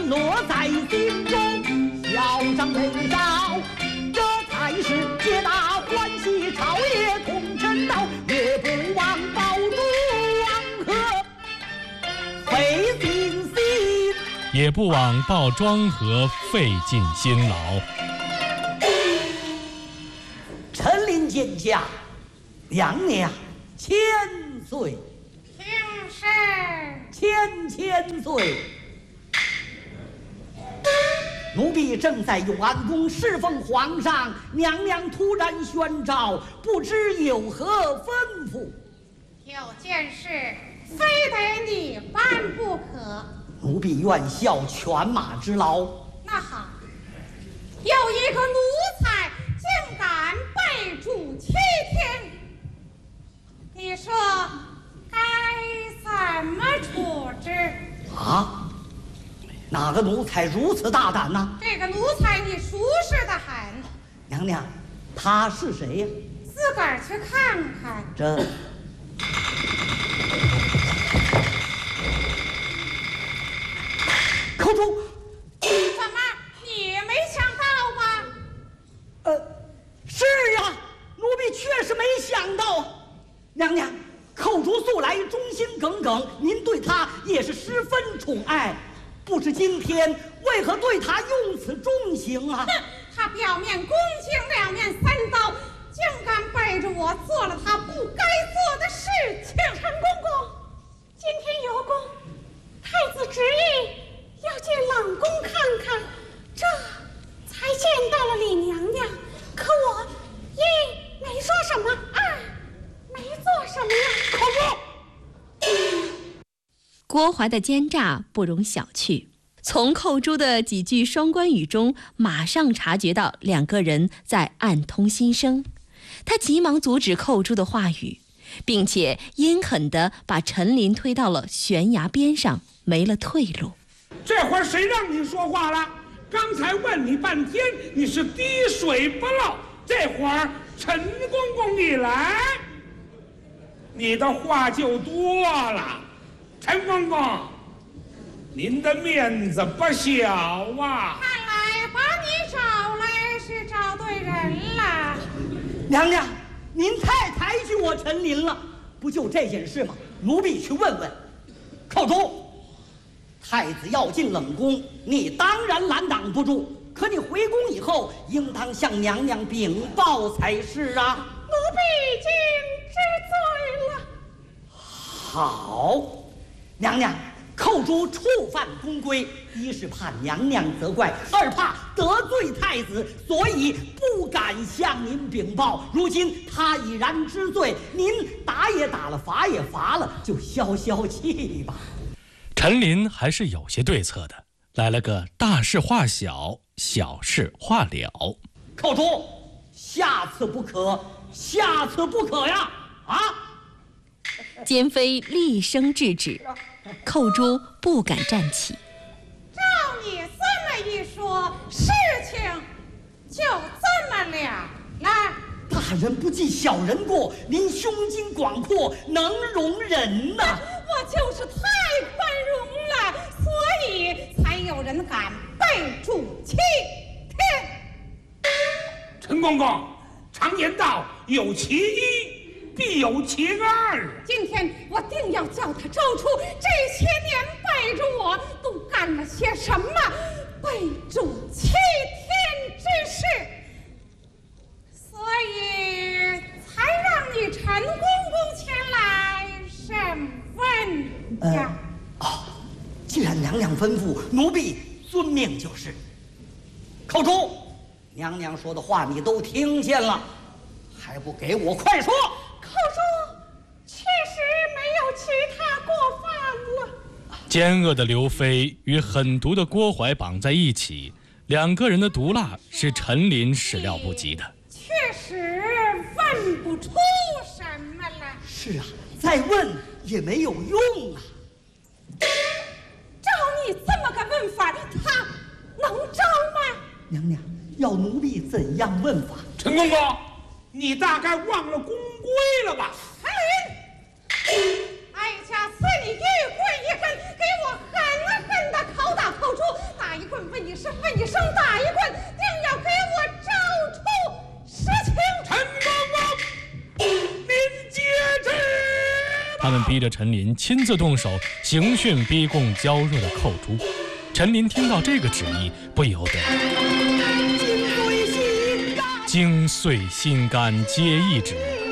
落在心中，笑上眉梢，这才是皆大欢喜，朝野同称道，也不忘报庄和费尽心， 也不枉报庄和费尽辛劳。 陈林见驾，娘娘千岁。 听是千岁。奴婢正在永安宫侍奉皇上，娘娘突然宣召，不知有何吩咐？ 有件事非得你办不可。 奴婢愿效犬马之劳。 那好，有一个奴才竟敢背主7天，你说该怎么处置？ 啊？哪个奴才如此大胆呢？ 这个奴才你熟识的很。 娘娘，他是谁呀？ 自个儿去看看。 这口中怎么你没想到吗？ 是呀，奴婢确实没想到啊。娘娘，寇竹素来忠心耿耿，您对他也是十分宠爱，不知今天为何对他用此重刑啊？ 哼，他表面恭敬，两面三刀，竟敢背着我做了他不该做的事情。陈公公，今天有功，太子执意要进冷宫看看，这才见到了李娘娘。可我一没说什么，二没做什么呀。 口住！ 郭淮的奸诈不容小觑，从寇珠的几句双关语中，马上察觉到两个人在暗通心声。他急忙阻止寇珠的话语，并且阴狠地把陈琳推到了悬崖边上，没了退路。 这会儿谁让你说话了？刚才问你半天，你是滴水不漏。这会儿陈公公一来，你的话就多了。陈公公，您的面子不小啊！ 看来把你找来是找对人了。 娘娘，您太抬举我陈琳了。不就这件事吗？奴婢去问问。寇珠，太子要进冷宫，你当然拦挡不住。可你回宫以后，应当向娘娘禀报才是啊。 奴婢已经知罪了。 好，娘娘，寇珠触犯宫规，一是怕娘娘责怪，二怕得罪太子，所以不敢向您禀报。如今他已然知罪，您打也打了，罚也罚了，就消消气吧。 陈琳还是有些对策的，来了个大事化小，小事化了。 寇珠，下次不可，下次不可呀！啊！ 奸妃厉声制止，寇珠不敢站起。 照你这么一说，事情就这么了。来， 大人不计小人过，您胸襟广阔，能容人呐。 我就是太宽容了，所以才有人敢背主7天。 陈公公，常言道，有其一，必有其二。 今天我定要叫他招出这些年背着我都干了些什么背主7天之事，所以才让你陈公公前来审问呀。 既然娘娘吩咐，奴婢遵命就是。寇珠，娘娘说的话你都听见了，还不给我快说！ 寇珠确实没有其他过犯了。 奸恶的刘妃与狠毒的郭淮绑在一起，两个人的毒辣是陈琳始料不及的。 确实问不出什么来。 是啊，再问也没有用啊。 照你这么个问法，他能招吗？ 娘娘，要奴婢怎样问法？ 陈公公，你大概忘了宫规了吧？ 陈琳，哀家赐你玉棍一根，给我狠狠地拷打寇珠，打他们逼着陈琳亲自动手刑讯逼供娇弱的寇珠。陈琳听到这个旨意，不由得筋碎心肝，皆一止。